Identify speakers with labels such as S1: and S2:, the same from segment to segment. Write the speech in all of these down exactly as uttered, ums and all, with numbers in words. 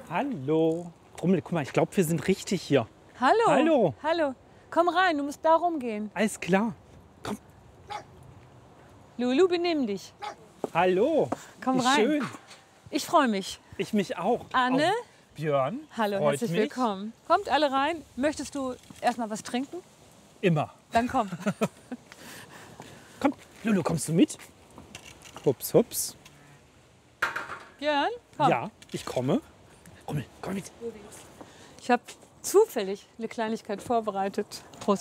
S1: Hallo. Rummel, guck mal, ich glaube, wir sind richtig hier.
S2: Hallo.
S1: Hallo.
S2: Hallo. Komm rein, du musst da rumgehen.
S1: Alles klar. Komm.
S2: Lulu, benimm dich.
S1: Hallo.
S2: Komm
S1: Wie
S2: rein.
S1: schön.
S2: Ich freue mich.
S1: Ich mich auch.
S2: Anne.
S1: Auch Björn.
S2: Hallo,
S1: freut
S2: herzlich
S1: mich.
S2: willkommen. Kommt alle rein. Möchtest du erstmal was trinken?
S1: Immer.
S2: Dann komm.
S1: Komm, Lulu, kommst du mit? Hups, hups.
S2: Björn, komm.
S1: Ja, ich komme. Rummel, komm mit.
S2: Ich habe zufällig eine Kleinigkeit vorbereitet. Prost.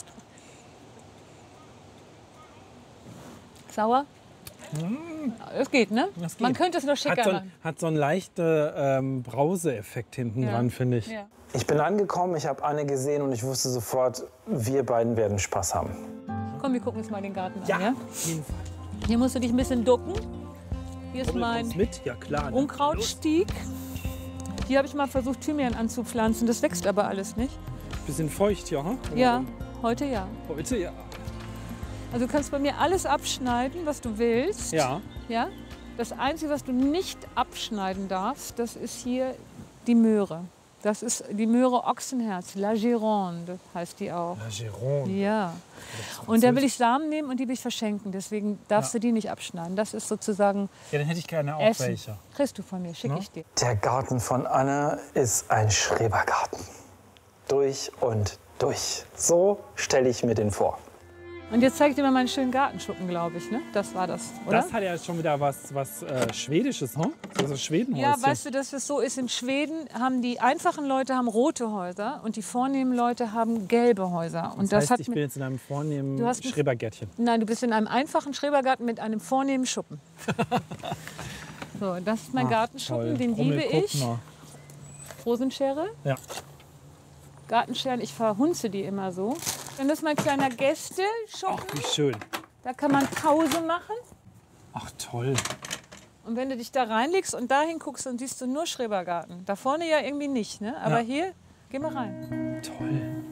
S2: Sauer? Das geht, ne?
S1: Das geht.
S2: Man könnte es noch
S1: Hat
S2: schicker
S1: so,
S2: machen.
S1: hat so einen leichten ähm, Brauseeffekt hinten
S2: Ja.
S1: dran, finde ich.
S2: Ja.
S3: Ich bin angekommen, ich habe Anne gesehen und ich wusste sofort, wir beiden werden Spaß haben.
S2: Komm, wir gucken uns mal den Garten
S1: Ja,
S2: an. Ja?
S1: auf jeden Fall.
S2: Hier musst du dich ein bisschen ducken. Hier ist
S1: Rummel,
S2: mein
S1: kommst mit? Ja, klar. Ne?
S2: Unkrautstieg. Hier habe ich mal versucht, Thymian anzupflanzen. Das wächst aber alles nicht.
S1: Bisschen feucht, ja? Hm?
S2: Ja, heute ja.
S1: Heute ja.
S2: Also du kannst bei mir alles abschneiden, was du willst.
S1: Ja.
S2: Ja? Das Einzige, was du nicht abschneiden darfst, das ist hier die Möhre. Das ist die Möhre Ochsenherz, La Gironde heißt die auch.
S1: La Gironde.
S2: Ja. Und da will ich Samen nehmen und die will ich verschenken. Deswegen darfst
S1: Ja.
S2: du die nicht abschneiden. Das ist sozusagen
S1: Ja, dann hätte ich gerne auch
S2: Essen.
S1: welche.
S2: Kriegst du von mir, schicke
S1: Ne?
S2: ich dir.
S3: Der Garten von Anne ist ein Schrebergarten. Durch und durch. So stelle ich mir den vor.
S2: Und jetzt zeige ich dir mal meinen schönen Gartenschuppen, glaube ich. Ne? Das war das, oder?
S1: Das hat ja schon wieder was, was äh, Schwedisches, hm? So Schwedenhäuschen.
S2: Ja, weißt du, dass es so ist, in Schweden haben die einfachen Leute haben rote Häuser und die vornehmen Leute haben gelbe Häuser. Und
S1: das,
S2: das,
S1: heißt,
S2: hat
S1: ich
S2: mir,
S1: bin jetzt in einem vornehmen
S2: Du hast ein-
S1: Schrebergärtchen.
S2: Nein, du bist in einem einfachen Schrebergarten mit einem vornehmen Schuppen. So, das ist mein
S1: Ach,
S2: Gartenschuppen,
S1: toll.
S2: den
S1: Rummel,
S2: liebe
S1: guck
S2: ich.
S1: mal.
S2: Rosenschere,
S1: Ja.
S2: Gartenscheren, ich verhunze die immer so. Und das ist mein kleiner Gästeschuppen,
S1: Ach, wie schön.
S2: da kann man Pause machen.
S1: Ach, toll.
S2: Und wenn du dich da reinlegst und dahin guckst, dann siehst du nur Schrebergarten. Da vorne ja irgendwie nicht, ne? Aber
S1: Ja.
S2: hier, geh mal rein.
S1: Toll.